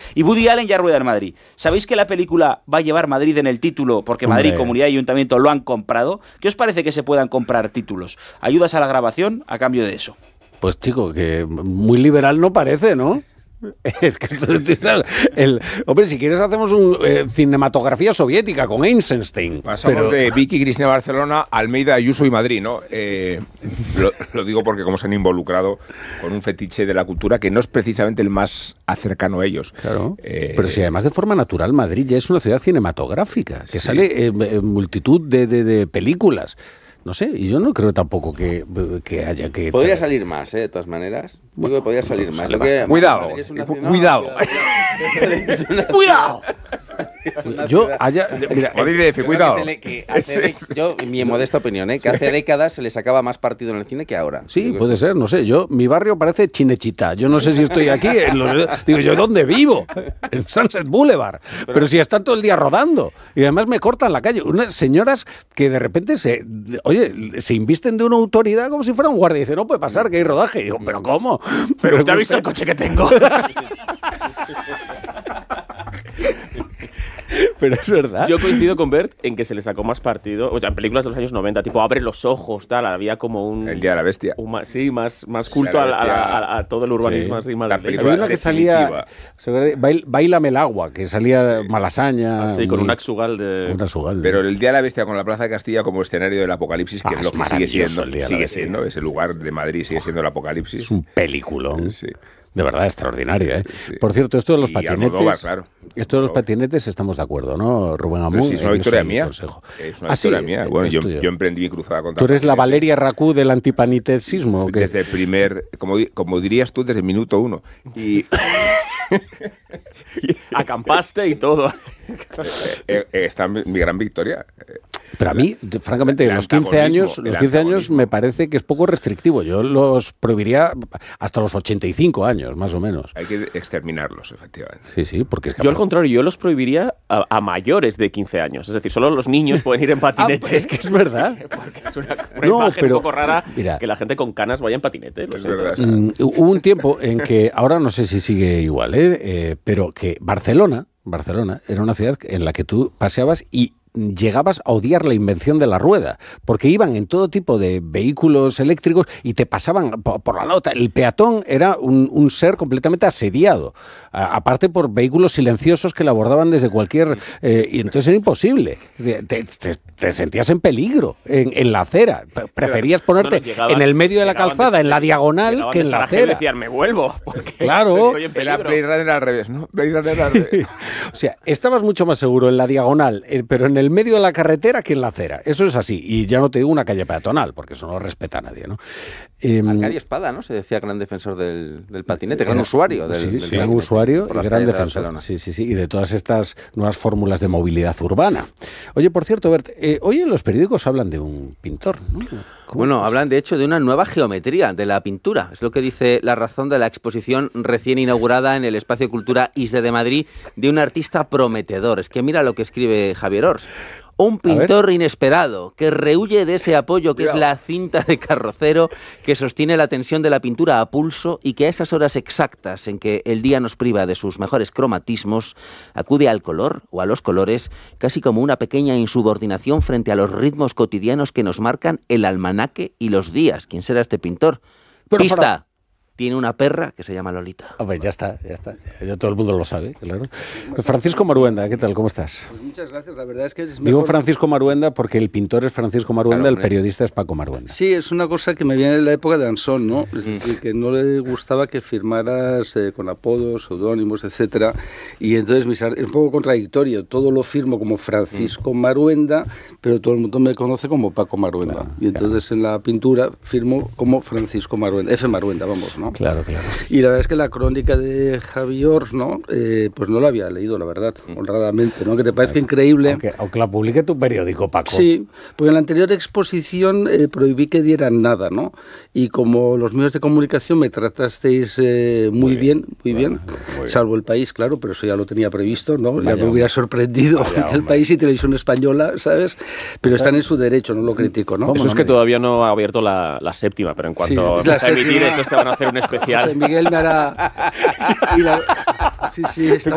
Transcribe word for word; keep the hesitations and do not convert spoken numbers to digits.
Y Woody Allen ya rueda en Madrid. ¿Sabéis que la película va a llevar Madrid en el título? Porque Madrid, Hombre. Comunidad y Ayuntamiento lo han comprado. ¿Qué os parece que se puedan comprar títulos? ¿Ayudas a la grabación a cambio de eso? Pues chico, que muy liberal no parece, ¿no? Es que esto, esto, el, hombre, si quieres hacemos un eh, cinematografía soviética con Eisenstein. Pasamos pero... de Vicky, Cristina, Barcelona, Almeida, Ayuso y Madrid, ¿no? Eh, lo, lo digo porque como se han involucrado con un fetiche de la cultura que no es precisamente el más cercano a ellos. Claro. Eh, pero si además de forma natural Madrid ya es una ciudad cinematográfica, que sí. sale eh, en multitud de, de, de películas. No sé, y yo no creo tampoco que, que haya que... Podría salir más, ¿eh? De todas maneras. Digo que podría salir más. Lo que, cuidado, cuidado. ¡Cuidado! Yo haya... Mira, F, cuidado. Que le, que hace, yo, en mi modesta opinión, ¿eh? Que hace décadas se le sacaba más partido en el cine que ahora. Sí, puede ser, no sé. Yo, mi barrio parece Chinechita. Yo no sé si estoy aquí. En los, digo, ¿yo dónde vivo? En Sunset Boulevard. Pero, Pero si están todo el día rodando. Y además me cortan la calle. Unas señoras que de repente se... Oye, se invisten de una autoridad como si fuera un guardia. Y dice, no puede pasar, que hay rodaje. Y digo, ¿pero cómo? ¿Pero, ¿Pero usted ha visto el coche que tengo? Pero es verdad. Yo coincido con Bert en que se le sacó más partido. O sea, en películas de los años noventa, tipo Abre los ojos, tal, había como un... El Día de la Bestia. Un, sí, más, más culto a, a, a, a todo el urbanismo. Sí. Así, más había una que salía... Bailame el agua, que salía sí. Malasaña. Ah, sí, con un Axugal de... Un Axugal de... Pero el Día de la Bestia con la Plaza de Castilla como escenario del apocalipsis, que ah, es lo que sigue siendo. Sigue siendo, ese lugar de Madrid sigue siendo el apocalipsis. Es un peliculón. Sí. De verdad, extraordinaria, ¿eh? Sí. Por cierto, esto de los y patinetes... Almodóvar, claro. Esto de los patinetes estamos de acuerdo, ¿no, Rubén Amón? Sí, es una victoria mía. Consejo. Es una ¿Ah, victoria sí? mía. Bueno, yo, yo emprendí mi cruzada contra... ¿Tú eres la Valeria Racú del antipanitesismo? Desde el primer... Como, como dirías tú, desde el minuto uno. Y... Acampaste y todo. eh, eh, está mi gran victoria. Pero a mí, francamente, en los quince años, los quince años me parece que es poco restrictivo. Yo los prohibiría hasta los ochenta y cinco años, más o menos. Hay que exterminarlos, efectivamente. Sí, sí, porque es que... Yo al contrario, yo los prohibiría a, a mayores de quince años. Es decir, solo los niños pueden ir en patinete. Ah, es que es verdad. Porque es una, una no, imagen pero, un poco rara mira, que la gente con canas vaya en patinete. Es verdad. Mm, hubo un tiempo en que, ahora no sé si sigue igual, ¿eh? Eh, pero que Barcelona, Barcelona era una ciudad en la que tú paseabas y llegabas a odiar la invención de la rueda, porque iban en todo tipo de vehículos eléctricos y te pasaban por, por la nota. El peatón era un, un ser completamente asediado, a, aparte por vehículos silenciosos que le abordaban desde cualquier... Eh, y entonces era imposible. Te, te, te sentías en peligro, en, en la acera. Preferías ponerte no, no, llegaban, en el medio de la calzada, en la diagonal, que en la acera. Y decían, me vuelvo, porque claro. estoy en peligro. Era Blade Runner al revés, ¿no? Blade Runner al revés. O sea, estabas mucho más seguro en la diagonal, eh, pero en el medio de la carretera que en la acera. Eso es así. Y ya no te digo una calle peatonal, porque eso no respeta a nadie, ¿no? Eh, Arcadi Espada, ¿no? Se decía gran defensor del, del patinete, gran usuario. Del, sí, del sí, gran usuario y gran defensor. Sí, sí, sí. Y de todas estas nuevas fórmulas de movilidad urbana. Oye, por cierto, Bert, eh, hoy en los periódicos hablan de un pintor, ¿no? Bueno, hablan de hecho de una nueva geometría de la pintura. Es lo que dice La Razón de la exposición recién inaugurada en el Espacio Cultura Isla de Madrid de un artista prometedor. Es que mira lo que escribe Javier Ors. Un pintor inesperado que rehuye de ese apoyo que Cuidado. es la cinta de carrocero que sostiene la tensión de la pintura a pulso y que a esas horas exactas en que el día nos priva de sus mejores cromatismos acude al color o a los colores casi como una pequeña insubordinación frente a los ritmos cotidianos que nos marcan el almanaque y los días. ¿Quién será este pintor? Pero Pista. Para... Tiene una perra que se llama Lolita. Hombre, ya está, ya está. Ya todo el mundo lo sabe, claro. Francisco Maruenda, ¿qué tal? ¿Cómo estás? Pues muchas gracias. La verdad es que es mejor... Digo Francisco Maruenda porque el pintor es Francisco Maruenda, claro, el periodista es Paco Maruenda. Sí, es una cosa que me viene de la época de Ansón, ¿no? Es decir, que no le gustaba que firmaras eh, con apodos, seudónimos, etcétera. Y entonces mis art... es un poco contradictorio. Todo lo firmo como Francisco Maruenda, pero todo el mundo me conoce como Paco Maruenda. Claro, y entonces claro. en la pintura firmo como Francisco Maruenda, F. Maruenda, vamos, ¿no? Claro, claro. Y la verdad es que la crónica de Javier, ¿no? Eh, pues no la había leído, la verdad, honradamente, ¿no? Que te parezca increíble. Aunque, aunque la publique tu periódico, Paco. Sí, porque en la anterior exposición eh, prohibí que dieran nada, ¿no? Y como los medios de comunicación me tratasteis eh, muy, muy bien, bien, muy bien, bueno, muy salvo El País, claro, pero eso ya lo tenía previsto, ¿no? Vaya, ya me hubiera sorprendido Vaya, El País y Televisión Española, ¿sabes? Pero están en su derecho, no lo critico, ¿no? Eso es que todavía no ha abierto la, la séptima, pero en cuanto sí, a emitir eso te van a hacer un especial. José Miguel me hará... La... Sí, sí, está